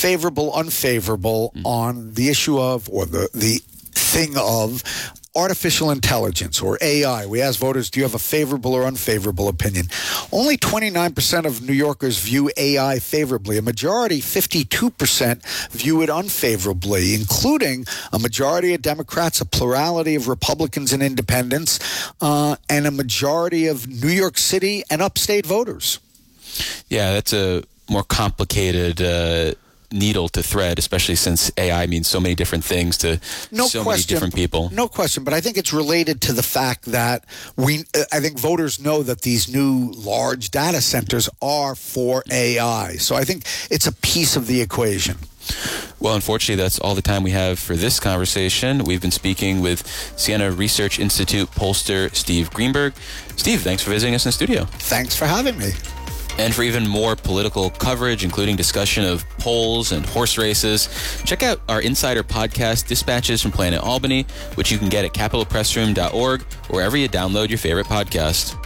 favorable, unfavorable on the issue of, or the thing of, artificial intelligence, or AI. We asked voters, do you have a favorable or unfavorable opinion? Only 29% of New Yorkers view AI favorably. A majority, 52%, view it unfavorably, including a majority of Democrats, a plurality of Republicans and independents, and a majority of New York City and upstate voters. Yeah, that's a more complicated needle to thread, especially since AI means so many different things to many different people. No question, but I think it's related to the fact that I think voters know that these new large data centers are for AI. So I think it's a piece of the equation. Well, unfortunately, that's all the time we have for this conversation. We've been speaking with Siena Research Institute pollster Steve Greenberg. Steve, thanks for visiting us in the studio. Thanks for having me. And for even more political coverage, including discussion of polls and horse races, check out our insider podcast, Dispatches from Planet Albany, which you can get at capitalpressroom.org or wherever you download your favorite podcast.